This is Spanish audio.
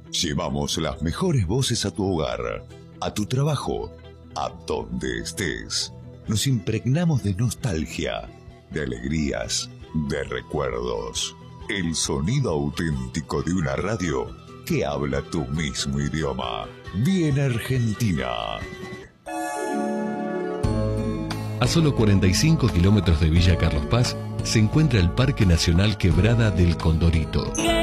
Llevamos las mejores voces a tu hogar, a tu trabajo, a donde estés. Nos impregnamos de nostalgia, de alegrías, de recuerdos. El sonido auténtico de una radio que habla tu mismo idioma. Bien Argentina. A solo 45 kilómetros de Villa Carlos Paz se encuentra el Parque Nacional Quebrada del Condorito.